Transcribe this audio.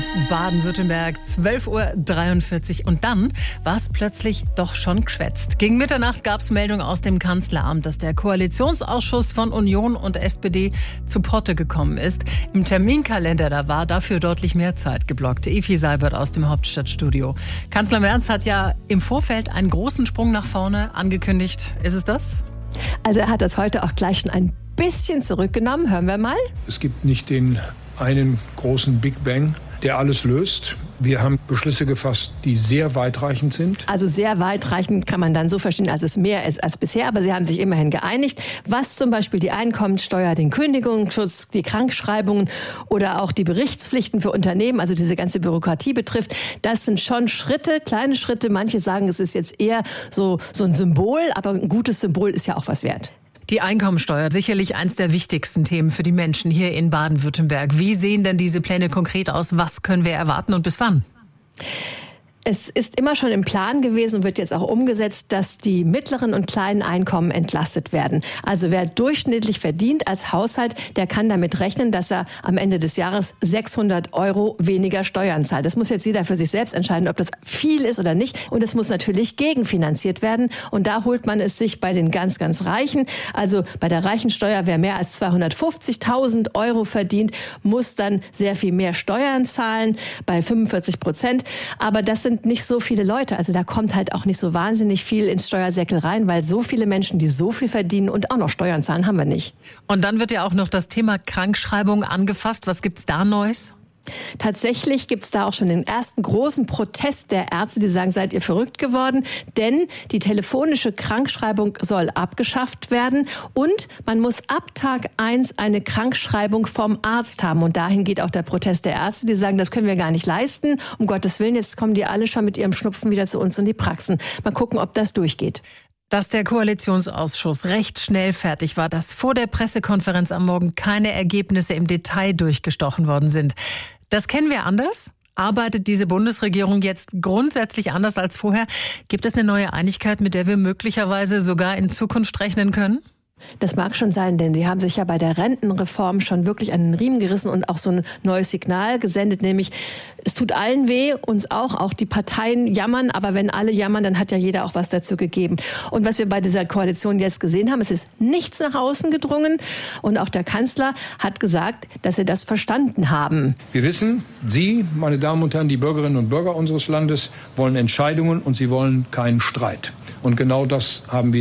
Baden-Württemberg, 12:43 Uhr. Und dann war es plötzlich doch schon geschwätzt. Gegen Mitternacht gab es Meldung aus dem Kanzleramt, dass der Koalitionsausschuss von Union und SPD zu Potte gekommen ist. Im Terminkalender da war dafür deutlich mehr Zeit geblockt. Evi Seibert aus dem Hauptstadtstudio. Kanzler Merz hat ja im Vorfeld einen großen Sprung nach vorne angekündigt. Ist es das? Also er hat das heute auch gleich schon ein bisschen zurückgenommen. Hören wir mal. Es gibt nicht den einen großen Big Bang, der alles löst. Wir haben Beschlüsse gefasst, die sehr weitreichend sind. Also sehr weitreichend kann man dann so verstehen, als es mehr ist als bisher. Aber Sie haben sich immerhin geeinigt, was zum Beispiel die Einkommensteuer, den Kündigungsschutz, die Krankschreibungen oder auch die Berichtspflichten für Unternehmen, also diese ganze Bürokratie betrifft. Das sind schon Schritte, kleine Schritte. Manche sagen, es ist jetzt eher so ein Symbol, aber ein gutes Symbol ist ja auch was wert. Die Einkommensteuer, sicherlich eins der wichtigsten Themen für die Menschen hier in Baden-Württemberg. Wie sehen denn diese Pläne konkret aus? Was können wir erwarten und bis wann? Es ist immer schon im Plan gewesen und wird jetzt auch umgesetzt, dass die mittleren und kleinen Einkommen entlastet werden. Also wer durchschnittlich verdient als Haushalt, der kann damit rechnen, dass er am Ende des Jahres 600 € weniger Steuern zahlt. Das muss jetzt jeder für sich selbst entscheiden, ob das viel ist oder nicht. Und es muss natürlich gegenfinanziert werden. Und da holt man es sich bei den ganz, ganz Reichen. Also bei der Reichensteuer, wer mehr als 250.000 € verdient, muss dann sehr viel mehr Steuern zahlen, bei 45%. Aber das sind nicht so viele Leute. Also da kommt halt auch nicht so wahnsinnig viel ins Steuersäckel rein, weil so viele Menschen, die so viel verdienen und auch noch Steuern zahlen, haben wir nicht. Und dann wird ja auch noch das Thema Krankschreibung angefasst. Was gibt's da Neues? Tatsächlich gibt's da auch schon den ersten großen Protest der Ärzte, die sagen, seid ihr verrückt geworden? Denn die telefonische Krankschreibung soll abgeschafft werden und man muss ab Tag 1 eine Krankschreibung vom Arzt haben. Und dahin geht auch der Protest der Ärzte, die sagen, das können wir gar nicht leisten. Um Gottes Willen, jetzt kommen die alle schon mit ihrem Schnupfen wieder zu uns in die Praxen. Mal gucken, ob das durchgeht. Dass der Koalitionsausschuss recht schnell fertig war, dass vor der Pressekonferenz am Morgen keine Ergebnisse im Detail durchgestochen worden sind. Das kennen wir anders. Arbeitet diese Bundesregierung jetzt grundsätzlich anders als vorher? Gibt es eine neue Einigkeit, mit der wir möglicherweise sogar in Zukunft rechnen können? Das mag schon sein, denn die haben sich ja bei der Rentenreform schon wirklich an den Riemen gerissen und auch so ein neues Signal gesendet, nämlich es tut allen weh, uns auch die Parteien jammern, aber wenn alle jammern, dann hat ja jeder auch was dazu gegeben. Und was wir bei dieser Koalition jetzt gesehen haben, es ist nichts nach außen gedrungen und auch der Kanzler hat gesagt, dass sie das verstanden haben. Wir wissen, Sie, meine Damen und Herren, die Bürgerinnen und Bürger unseres Landes, wollen Entscheidungen und Sie wollen keinen Streit. Und genau das haben wir